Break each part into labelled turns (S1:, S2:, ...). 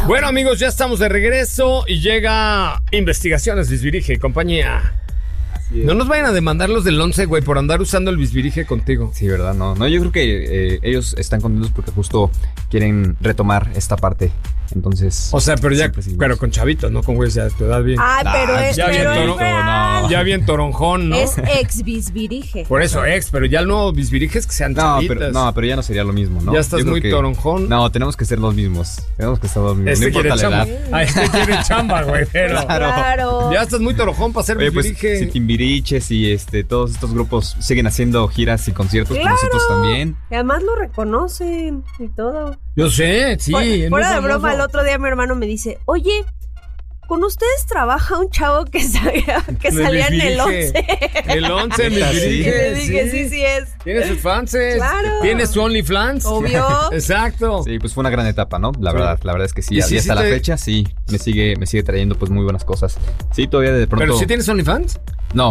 S1: Bueno, amigos, ya estamos de regreso y llega Investigaciones Bisbirige y compañía. No nos vayan a demandar los del 11, güey, por andar usando el bisbirige contigo.
S2: Sí, ¿verdad? No, yo creo que ellos están contentos porque justo quieren retomar esta parte. Entonces...
S1: O sea, pero con chavitos, ¿no? Con güeyes ya te das bien.
S3: Ay, pero es real.
S1: Ya bien toronjón, ¿no?
S3: Es ex bisbirige.
S1: Por eso, pero ya el nuevo bisbirige es que sean chavitas.
S2: Pero ya no sería lo mismo, ¿no?
S1: Ya estás muy toronjón.
S2: No, tenemos que ser los mismos. Tenemos que estar los mismos.
S1: No
S2: importa la edad.
S1: Este quiere chamba, güey, pero...
S3: Claro.
S1: Ya estás muy toronjón para ser bisbirige.
S2: Pues, Timbiriches y todos estos grupos siguen haciendo giras y conciertos con nosotros también.
S3: Y además lo reconocen y todo.
S1: Yo sé, sí.
S3: Fuera de broma, el otro día mi hermano me dice, oye, con ustedes trabaja un chavo que salía en el 11.
S1: El 11, mi
S3: bisbirige. Le dije, sí es.
S1: Tiene sus fans.
S3: Claro.
S1: Tiene su OnlyFans.
S3: Obvio.
S1: Exacto.
S2: Sí, pues fue una gran etapa, ¿no? La verdad es que sí. Y hasta la fecha, sí, me sigue trayendo pues muy buenas cosas. Sí, todavía de pronto.
S1: ¿Pero sí tienes OnlyFans?
S2: No.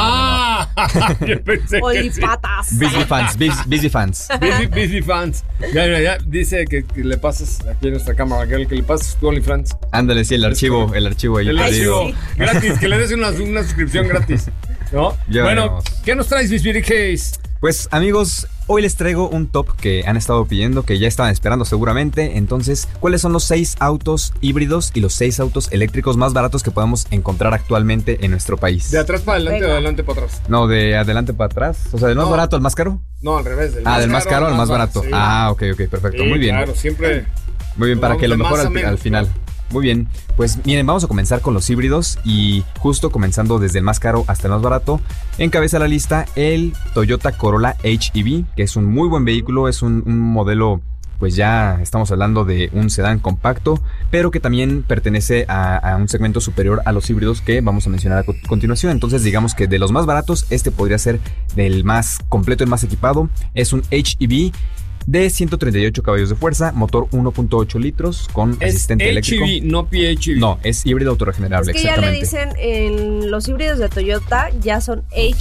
S1: Yo pensé
S3: Olipatas.
S2: Busy fans.
S1: Busy fans. Ya dice que le pasas aquí en nuestra cámara, que le pasas tu OnlyFans.
S2: Ándale, sí, el archivo ahí.
S1: El archivo gratis, que le des una suscripción gratis, ¿no? Bueno, ¿qué nos traes, bisbiriges?
S2: Pues, amigos, hoy les traigo un top que han estado pidiendo, que ya estaban esperando seguramente. Entonces, ¿cuáles son los 6 autos híbridos y los 6 autos eléctricos más baratos que podemos encontrar actualmente en nuestro país?
S1: ¿De atrás para adelante o de adelante para atrás?
S2: No, de adelante para atrás. O sea, ¿del más barato al más caro?
S1: No, al revés.
S2: Del más caro al más barato. Sí. Ok, perfecto.
S1: Sí,
S2: muy bien.
S1: Claro, siempre.
S2: Muy bien, para que lo mejor al final. Muy bien, pues miren, vamos a comenzar con los híbridos y justo comenzando desde el más caro hasta el más barato, encabeza la lista el Toyota Corolla HEV, que es un muy buen vehículo, es un modelo, pues ya estamos hablando de un sedán compacto, pero que también pertenece a un segmento superior a los híbridos que vamos a mencionar a continuación. Entonces digamos que de los más baratos, este podría ser del más completo y más equipado. Es un HEV de 138 caballos de fuerza, motor 1.8 litros con asistente eléctrico.
S1: HEV, no PHEV.
S2: No, es híbrido autorregenerable,
S3: es que
S2: exactamente.
S3: Ya le dicen, en los híbridos de Toyota ya son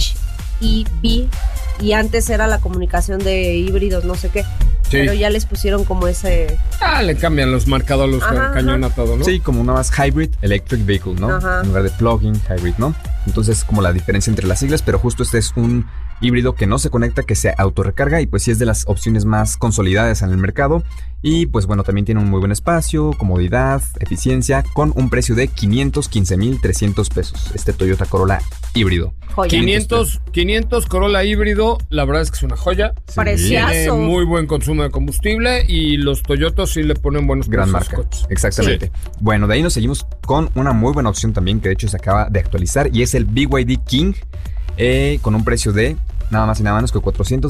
S3: HEV y antes era la comunicación de híbridos, no sé qué. Sí. Pero ya les pusieron como ese...
S1: le cambian los marcadores, cañón a todo, ¿no?
S2: Sí, como una más hybrid electric vehicle, ¿no? En lugar de plug-in hybrid, ¿no? Entonces, como la diferencia entre las siglas, pero justo este es un híbrido que no se conecta, que se autorrecarga y pues sí es de las opciones más consolidadas en el mercado. Y pues bueno, también tiene un muy buen espacio, comodidad, eficiencia, con un precio de 515,300 pesos. Este Toyota Corolla híbrido.
S1: 500 Corolla híbrido, la verdad es que es una joya.
S3: Precioso.
S1: Tiene muy buen consumo de combustible y los Toyotas sí le ponen buenos
S2: gran marca. Exactamente. Sí. Bueno, de ahí nos seguimos con una muy buena opción también que de hecho se acaba de actualizar y es el BYD King con un precio de nada más y nada menos que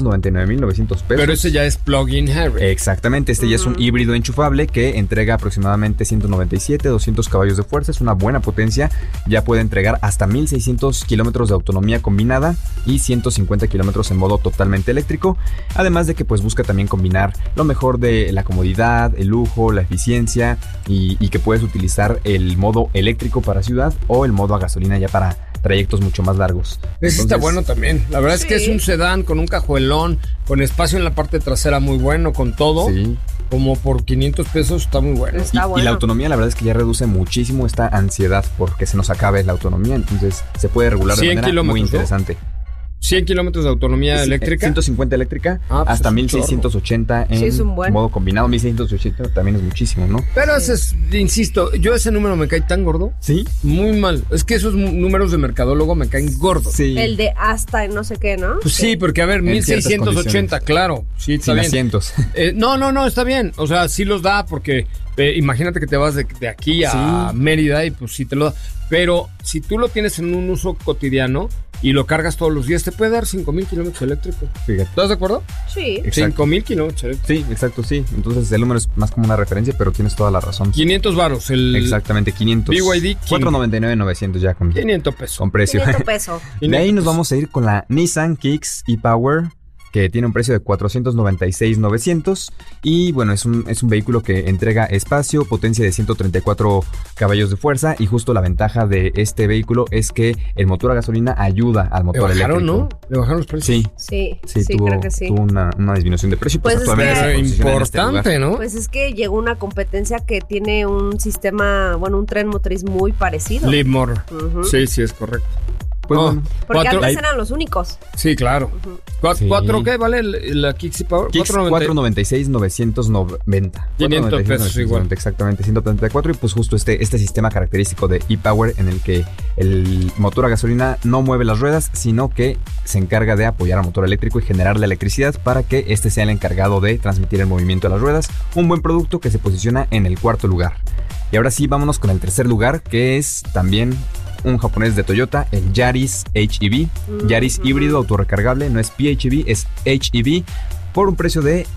S2: 499,900 pesos.
S1: Pero ese ya es plug-in hybrid.
S2: Exactamente, este ya es un híbrido enchufable que entrega aproximadamente 197, 200 caballos de fuerza. Es una buena potencia, ya puede entregar hasta 1,600 kilómetros de autonomía combinada y 150 kilómetros en modo totalmente eléctrico. Además de que pues busca también combinar lo mejor de la comodidad, el lujo, la eficiencia y que puedes utilizar el modo eléctrico para ciudad o el modo a gasolina ya para trayectos mucho más largos.
S1: Ese está bueno también. La verdad es que es un sedán con un cajuelón, con espacio en la parte trasera muy bueno, con todo. Sí. Como por 500 pesos está muy bueno.
S2: Y la autonomía, la verdad es que ya reduce muchísimo esta ansiedad porque se nos acabe la autonomía. Entonces se puede regular de manera muy interesante.
S1: 100 kilómetros de autonomía eléctrica.
S2: 150 eléctrica, pues hasta 1680 en modo combinado. 1680 también es muchísimo, ¿no?
S1: Pero insisto, yo ese número me cae tan gordo.
S2: ¿Sí?
S1: Muy mal. Es que esos números de mercadólogo me caen gordos.
S3: Sí. El de hasta no sé qué, ¿no?
S1: Pues sí, porque a ver, 1680, claro. Sí, está bien.
S2: Asientos.
S1: No, está bien. O sea, sí los da porque imagínate que te vas de aquí a Mérida y pues sí te lo da. Pero si tú lo tienes en un uso cotidiano y lo cargas todos los días, te puede dar 5,000 kilómetros eléctricos. Fíjate. ¿Estás de acuerdo?
S3: Sí.
S1: 5,000 kilómetros eléctricos.
S2: Sí, exacto, sí. Entonces el número es más como una referencia, pero tienes toda la razón.
S1: 500 varos.
S2: Exactamente, 500.
S1: BYD
S2: 499,900 ya con
S1: 500 pesos.
S2: Con precio.
S3: 500 pesos.
S2: De ahí nos vamos a ir con la Nissan Kicks e-Power, que tiene un precio de $496,900 y bueno, es un vehículo que entrega espacio, potencia de 134 caballos de fuerza y justo la ventaja de este vehículo es que el motor a gasolina ayuda al motor eléctrico.
S1: ¿No? ¿Le bajaron los precios?
S3: Sí,
S2: tuvo,
S3: creo que sí.
S2: Tuvo una disminución de precio.
S3: Pues
S1: actualmente es importante, ¿no?
S3: Pues es que llegó una competencia que tiene un sistema, un tren motriz muy parecido.
S1: Livermore. Sí, es correcto.
S2: Pues bueno.
S3: Porque antes eran los únicos.
S1: Sí, claro. ¿Cuatro qué vale la Kicks Power?
S2: $496,990.
S1: 500 pesos igual.
S2: Exactamente, 134. Y pues justo este sistema característico de ePower en el que el motor a gasolina no mueve las ruedas, sino que se encarga de apoyar al motor eléctrico y generar la electricidad para que este sea el encargado de transmitir el movimiento a las ruedas. Un buen producto que se posiciona en el 4º lugar. Y ahora sí, vámonos con el 3er lugar, que es también un japonés de Toyota, el Yaris HEV. Yaris híbrido autorrecargable, no es PHEV, es HEV, por un precio de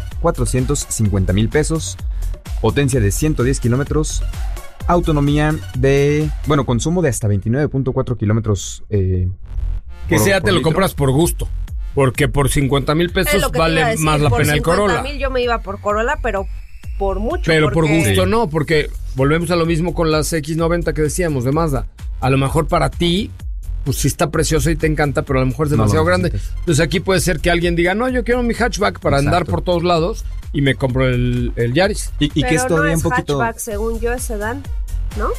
S2: $450,000, potencia de 110 kilómetros, autonomía de, consumo de hasta 29.4 kilómetros.
S1: Que sea, te lo compras por gusto. Porque por $50,000 vale más la pena el Corolla.
S3: Por $50,000 yo me iba por Corolla, pero por mucho.
S1: Pero por gusto no, porque volvemos a lo mismo con las X90 que decíamos de Mazda. A lo mejor para ti, pues sí está preciosa y te encanta, pero a lo mejor es demasiado grande. Entonces aquí puede ser que alguien diga, no, yo quiero mi hatchback para andar por todos lados y me compro el Yaris.
S2: Y que es todavía un poquito...
S3: hatchback, según yo es sedán, ¿no?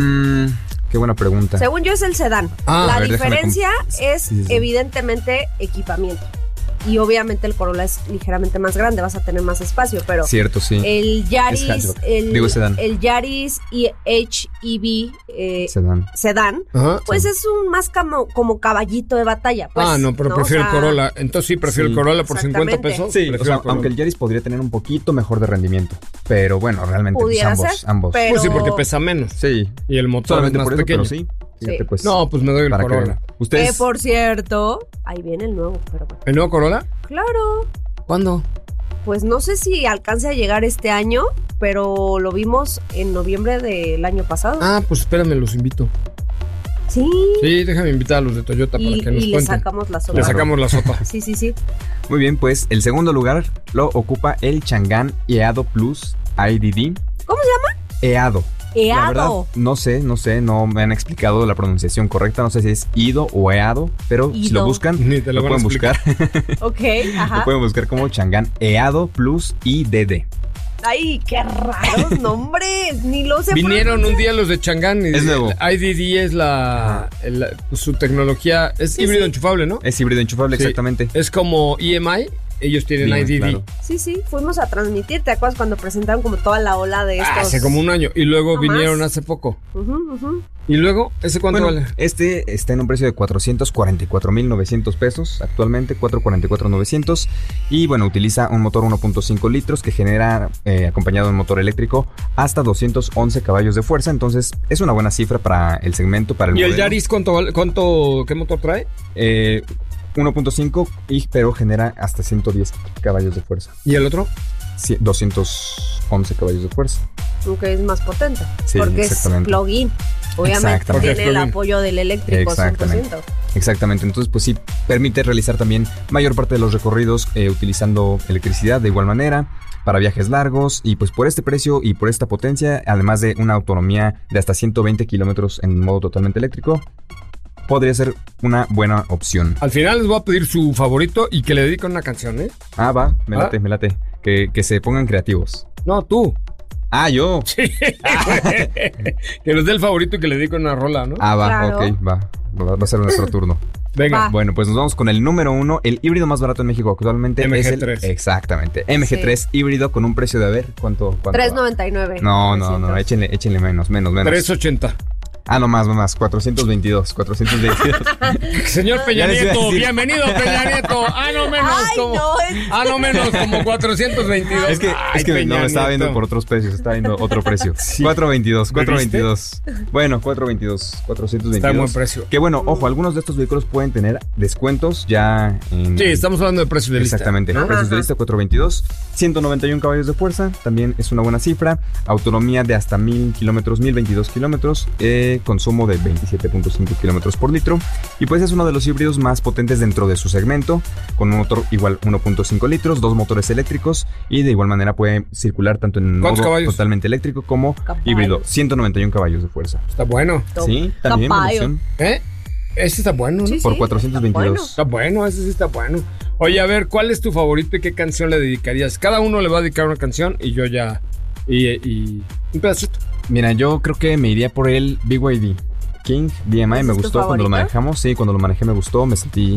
S2: Qué buena pregunta.
S3: Según yo es el sedán. La diferencia es evidentemente equipamiento. Y obviamente el Corolla es ligeramente más grande, vas a tener más espacio, pero...
S2: Cierto, sí.
S3: El Yaris,
S2: el
S3: Yaris y HEV sedán, pues es un más como caballito de batalla. Pues,
S1: pero prefiero el Corolla. Entonces sí, prefiero el Corolla por $50.
S2: Sí, aunque el Yaris podría tener un poquito mejor de rendimiento. Pero bueno, realmente pues, ambos.
S3: Pero...
S1: Pues sí, porque pesa menos.
S2: Sí.
S1: Y el motor es más pequeño.
S2: Pero sí. Fíjate, pues,
S1: pues me doy el Corolla.
S2: ¿Ustedes?
S3: Por cierto, ahí viene el nuevo.
S1: ¿El nuevo Corolla?
S3: Claro.
S1: ¿Cuándo?
S3: Pues no sé si alcance a llegar este año, pero lo vimos en noviembre del año pasado.
S1: Pues espérame, los invito.
S3: Sí.
S1: Sí, déjame invitar a los de Toyota para que nos cuenten.
S3: Y le sacamos la sopa.
S1: Le sacamos la sopa.
S3: Sí.
S2: Muy bien, pues el segundo lugar lo ocupa el Chang'an EADO Plus IDD.
S3: ¿Cómo se llama?
S2: EADO. La verdad, no sé, no me han explicado la pronunciación correcta, no sé si es Ido o Eado, pero si lo buscan, lo pueden buscar.
S3: Ok, ajá.
S2: Lo pueden buscar como Chang'an EADO Plus IDD.
S3: Ay, qué raros nombres, ni lo sé.
S1: Vinieron un día los de Chang'an y
S2: es nuevo.
S1: IDD es su tecnología, es híbrido enchufable, ¿no?
S2: Es híbrido enchufable, exactamente.
S1: Es como EMI. Ellos tienen IDD. Claro.
S3: Sí, fuimos a transmitir. ¿Te acuerdas cuando presentaron como toda la ola de estos?
S1: Hace como un año. Y luego vinieron hace poco. ¿Y luego? ¿Ese cuánto vale?
S2: Este está en un precio de $444,900 actualmente, $444,900. Y bueno, utiliza un motor 1.5 litros que genera, acompañado de un motor eléctrico, hasta 211 caballos de fuerza. Entonces, es una buena cifra para el segmento, para el
S1: ¿Y
S2: modelo.
S1: el Yaris qué motor trae?
S2: 1.5, pero genera hasta 110 caballos de fuerza.
S1: ¿Y el otro?
S2: 211 caballos de fuerza.
S3: Aunque es más potente.
S2: Sí,
S3: porque es plug-in. Obviamente tiene el apoyo del eléctrico 100%.
S2: Exactamente. Entonces, pues sí, permite realizar también mayor parte de los recorridos utilizando electricidad de igual manera para viajes largos. Y pues por este precio y por esta potencia, además de una autonomía de hasta 120 kilómetros en modo totalmente eléctrico, podría ser una buena opción.
S1: Al final les voy a pedir su favorito y que le dediquen una canción, ¿eh?
S2: Va, me late. Que se pongan creativos.
S1: No, tú.
S2: Yo.
S1: Sí. Que nos dé el favorito y que le dediquen una rola, ¿no?
S2: Va, claro. Ok, va a ser nuestro turno.
S1: Venga.
S2: Bueno, pues nos vamos con el número 1, el híbrido más barato en México actualmente.
S1: MG3.
S2: Exactamente. MG3 híbrido con un precio de, a ver, ¿cuánto?
S3: $399.
S2: No, échenle menos.
S1: $380.
S2: No más, 422.
S1: Señor Peña Nieto, bienvenido Peña Nieto. No menos, como 422.
S2: Es que no, me estaba viendo por otros precios, estaba viendo otro precio. Sí. 422. Bueno, 422.
S1: Está en buen precio.
S2: Que bueno, ojo, algunos de estos vehículos pueden tener descuentos ya en...
S1: Sí, estamos hablando de precios de lista.
S2: Exactamente, precios de lista 422. 191 caballos de fuerza, también es una buena cifra. Autonomía de hasta 1000 kilómetros, 1022 kilómetros. de consumo de 27.5 kilómetros por litro. Y pues es uno de los híbridos más potentes dentro de su segmento, con un motor igual 1.5 litros, 2 motores eléctricos, y de igual manera puede circular tanto en modo totalmente eléctrico como híbrido. 191 caballos de fuerza.
S1: Está bueno.
S2: Sí, también.
S1: Ese está bueno, ¿no?
S3: Sí,
S2: por 422.
S1: Está bueno, ese sí está bueno. Oye, a ver, ¿cuál es tu favorito y qué canción le dedicarías? Cada uno le va a dedicar una canción y yo ya... Y un pedacito.
S2: Mira, yo creo que me iría por el BYD King DMI. Me gustó cuando lo manejamos. Sí, cuando lo manejé me gustó. Me sentí